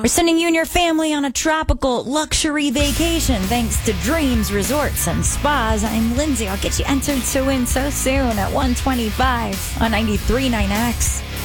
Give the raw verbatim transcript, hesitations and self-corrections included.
We're sending you and your family on a tropical luxury vacation thanks to Dreams Resorts and Spas. I'm Lindsay. I'll get you entered to win so soon at one twenty-five on ninety-three point nine X.